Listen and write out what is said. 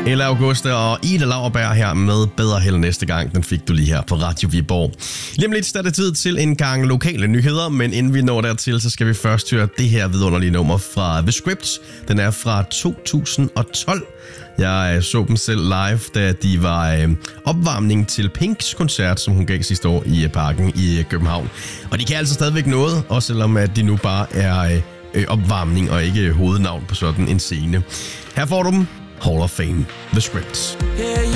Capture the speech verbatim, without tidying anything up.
Ella Augusta og Ida Lauerberg her med Bedre Held næste gang. Den fik du lige her på Radio Viborg. Lige om lidt er det tid til en gang lokale nyheder, men inden vi når dertil, så skal vi først høre det her vidunderlige nummer fra The Script. Den er fra to tusind og tolv. Jeg så dem selv live, da de var øh, opvarmning til Pinks koncert, som hun gav sidste år i øh, Parken i København. Og de kan altså stadigvæk noget, også selvom at de nu bare er øh, opvarmning og ikke hovednavn på sådan en scene. Her får du dem. Hall of Fame. The Script.